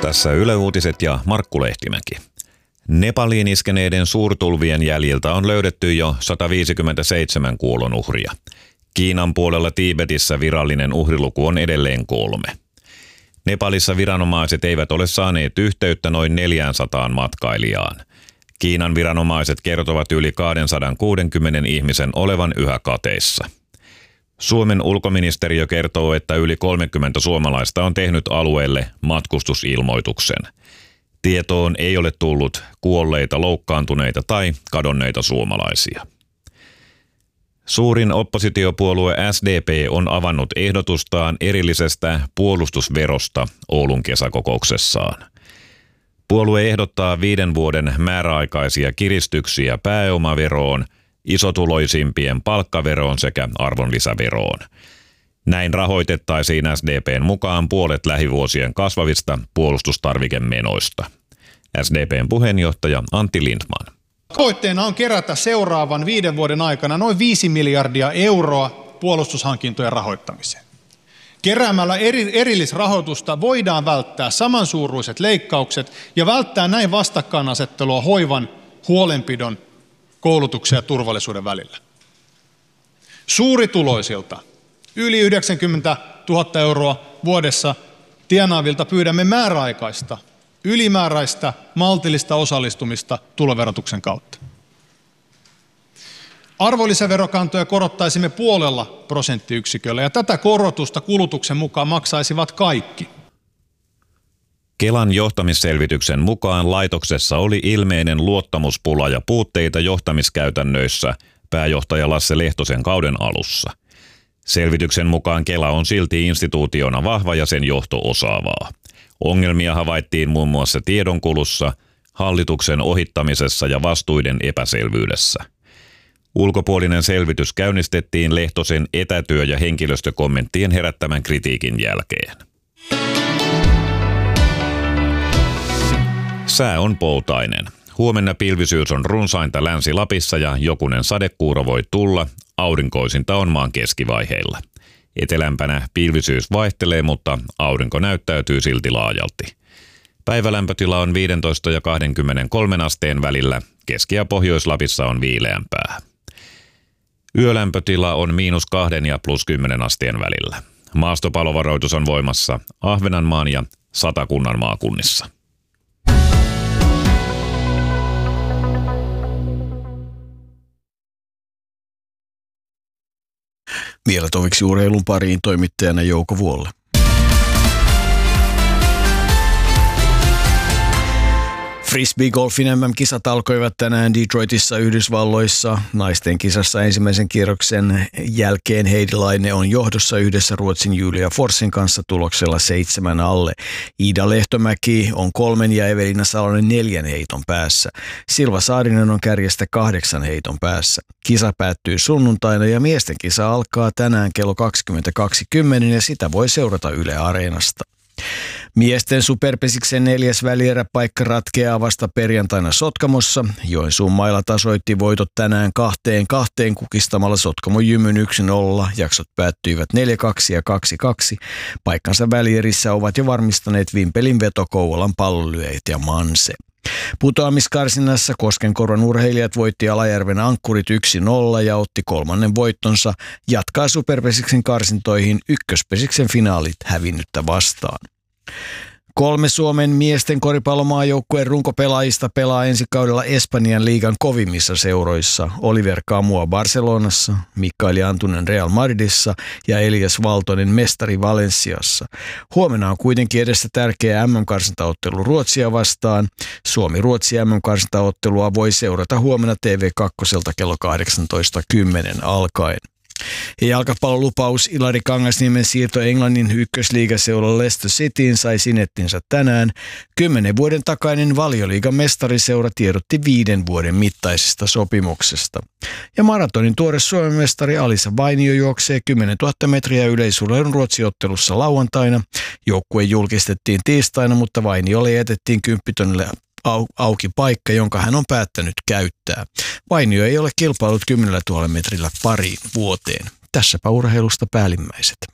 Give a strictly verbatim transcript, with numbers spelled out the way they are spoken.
Tässä Yle Uutiset ja Markku Lehtimäki. Nepaliin iskeneiden suurtulvien jäljiltä on löydetty jo sata viisikymmentäseitsemän kuolonuhria. Kiinan puolella Tiibetissä virallinen uhriluku on edelleen kolme. Nepalissa viranomaiset eivät ole saaneet yhteyttä noin neljäsataa matkailijaan. Kiinan viranomaiset kertovat yli kaksisataakuusikymmentä ihmisen olevan yhä kateissa. Suomen ulkoministeriö kertoo, että yli kolmekymmentä suomalaista on tehnyt alueelle matkustusilmoituksen. Tietoon ei ole tullut kuolleita, loukkaantuneita tai kadonneita suomalaisia. Suurin oppositiopuolue S D P on avannut ehdotustaan erillisestä puolustusverosta Oulun kesäkokouksessaan. Puolue ehdottaa viiden vuoden määräaikaisia kiristyksiä pääomaveroon, isotuloisimpien palkkaveroon sekä arvonlisäveroon. Näin rahoitettaisiin S D P:n mukaan puolet lähivuosien kasvavista puolustustarvikemenoista. S D P:n puheenjohtaja Antti Lindtman. Tavoitteena on kerätä seuraavan viiden vuoden aikana noin viisi miljardia euroa puolustushankintojen rahoittamiseen. Keräämällä eri, erillisrahoitusta voidaan välttää samansuuruiset leikkaukset ja välttää näin vastakkainasettelua hoivan, huolenpidon, koulutuksen ja turvallisuuden välillä. Suurituloisilta, yli yhdeksänkymmentätuhatta euroa vuodessa tienaavilta pyydämme määräaikaista, ylimääräistä, maltillista osallistumista tuloverotuksen kautta. Arvonlisäverokantoja korottaisimme puolella prosenttiyksiköllä ja tätä korotusta kulutuksen mukaan maksaisivat kaikki. Kelan johtamisselvityksen mukaan laitoksessa oli ilmeinen luottamuspula ja puutteita johtamiskäytännöissä pääjohtaja Lasse Lehtosen kauden alussa. Selvityksen mukaan Kela on silti instituutiona vahva ja sen johto osaavaa. Ongelmia havaittiin muun muassa tiedonkulussa, hallituksen ohittamisessa ja vastuiden epäselvyydessä. Ulkopuolinen selvitys käynnistettiin Lehtosen etätyö- ja henkilöstökommenttien herättämän kritiikin jälkeen. Sää on poutainen. Huomenna pilvisyys on runsainta Länsi-Lapissa ja jokunen sadekuuro voi tulla. Aurinkoisinta on maan keskivaiheilla. Etelämpänä pilvisyys vaihtelee, mutta aurinko näyttäytyy silti laajalti. Päivälämpötila on viisitoista ja kaksikymmentäkolme asteen välillä. Keski- ja Pohjois-Lapissa on viileämpää. Yölämpötila on miinus kahden ja plus kymmenen asteen välillä. Maastopalovaroitus on voimassa Ahvenanmaan ja Satakunnan maakunnissa. Vielä toviksi urheilun pariin toimittajana Jouko Vuolle. Frisbee-golfin M M-kisat alkoivat tänään Detroitissa Yhdysvalloissa. Naisten kisassa ensimmäisen kierroksen jälkeen Heidi Laine on johdossa yhdessä Ruotsin Julia Forsin kanssa tuloksella seitsemän alle. Iida Lehtomäki on kolmen ja Evelina Salonen neljän heiton päässä. Silva Saarinen on kärjestä kahdeksan heiton päässä. Kisa päättyy sunnuntaina ja miesten kisa alkaa tänään kello kaksikymmentäkaksi kymmenen ja sitä voi seurata Yle Areenasta. Miesten superpesiksen neljäs välieräpaikka ratkeaa vasta perjantaina Sotkamossa. Joensuun mailla tasoitti voitot tänään kahteen kahteen kukistamalla Sotkamon Jymyn yksi nolla. Jaksot päättyivät neljä kaksi ja kaksi kaksi. Paikkansa välierissä ovat jo varmistaneet Vimpelin veto, Kouvolan Pallonlyöjät ja Manse. Putoamiskarsinnassa Koskenkorvan urheilijat voitti Alajärven Ankkurit yksi nolla ja otti kolmannen voittonsa. Jatkaa superpesiksen karsintoihin ykköspesiksen finaalit hävinnyttä vastaan. Kolme Suomen miesten koripallomaajoukkueen runkopelaajista pelaa ensi kaudella Espanjan liigan kovimmissa seuroissa. Oliver Camua Barcelonassa, Mikaeli Antunen Real Madridissa ja Elias Valtonen mestari Valensiassa. Huomenna on kuitenkin edessä tärkeä M M-karsintaottelu Ruotsia vastaan. Suomi-Ruotsi M M-karsintaottelua voi seurata huomenna T V kaksi kello kahdeksantoista kymmenen alkaen. Ja jalkapallolupaus Ilari Kangasniemen siirto Englannin ykkösliigaseura Leicester Cityin sai sinettinsä tänään. Kymmenen vuoden takainen Valioliigan mestariseura tiedotti viiden vuoden mittaisesta sopimuksesta. Ja maratonin tuore Suomen mestari Alisa Vainio juoksee kymmenentuhatta metriä yleisurheilun Ruotsi-ottelussa lauantaina. Joukkue julkistettiin tiistaina, mutta Vainiolle jätettiin kymppitonnille auki paikka, jonka hän on päättänyt käyttää. Vainio ei ole kilpailut kymmenellätuhannella metrillä pariin vuoteen. Tässäpä urheilusta päällimmäiset.